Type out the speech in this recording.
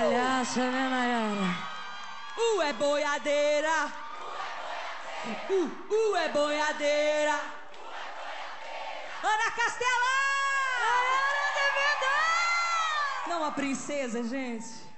palhaça, né, Nayara? É boiadeira. É boiadeira. Ana Castela! Nayara, Não, a princesa, gente.